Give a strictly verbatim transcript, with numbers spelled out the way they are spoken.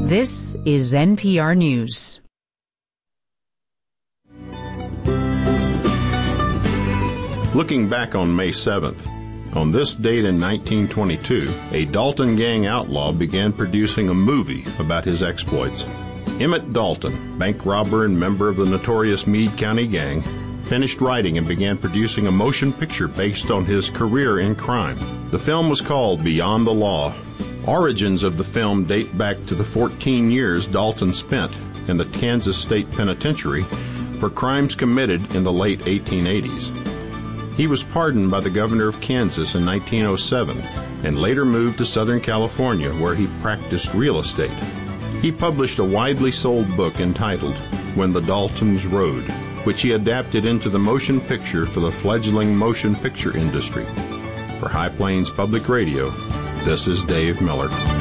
This is N P R News. Looking back on May seventh, on this date in nineteen twenty-two, a Dalton Gang outlaw began producing a movie about his exploits. Emmett Dalton, bank robber and member of the notorious Meade County Gang, finished writing and began producing a motion picture based on his career in crime. The film was called Beyond the Law. Origins of the film date back to the fourteen years Dalton spent in the Kansas State Penitentiary for crimes committed in the late eighteen eighties. He was pardoned by the governor of Kansas in nineteen oh seven and later moved to Southern California, where he practiced real estate. He published a widely sold book entitled When the Daltons Rode, which he adapted into the motion picture for the fledgling motion picture industry. For High Plains Public Radio, this is Dave Miller.